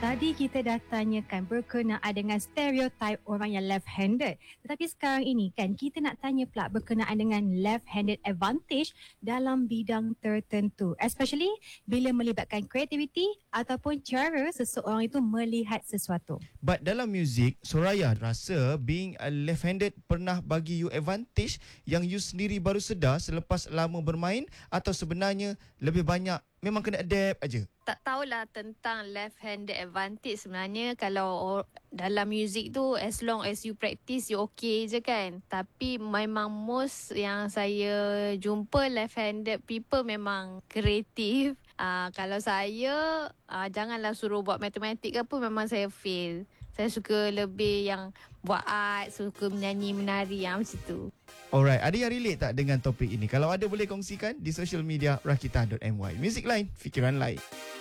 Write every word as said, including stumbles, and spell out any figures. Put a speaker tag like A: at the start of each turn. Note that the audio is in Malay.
A: Tadi kita dah tanyakan berkenaan dengan stereotype orang yang left-handed. Tetapi sekarang ini kan kita nak tanya pula berkenaan dengan left-handed advantage dalam bidang tertentu. Especially bila melibatkan kreativiti ataupun cara seseorang itu melihat sesuatu.
B: But dalam muzik, Soraya rasa being a left-handed pernah bagi you advantage yang you sendiri baru sedar selepas lama bermain, atau sebenarnya lebih banyak memang kena adapt aja?
C: Tak tahulah tentang left-handed advantage sebenarnya. Kalau dalam muzik tu, as long as you practice, you okay je kan. Tapi memang most yang saya jumpa left-handed people memang kreatif. Uh, kalau saya, uh, janganlah suruh buat matematik ke apa, memang saya fail. Saya suka lebih yang buat art, suka menyanyi, menari, yang macam tu.
B: Alright, ada yang relate tak dengan topik ini? Kalau ada, boleh kongsikan di social media rakita dot my. Music Line, fikiran lain.